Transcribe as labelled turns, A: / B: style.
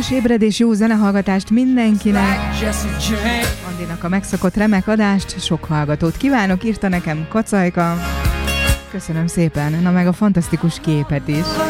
A: Kellemes ébredés, jó zenehallgatást mindenkinek. Andinak a megszokott remek adást, sok hallgatót kívánok, írta nekem Kacajka. Köszönöm szépen, na meg a fantasztikus képet is.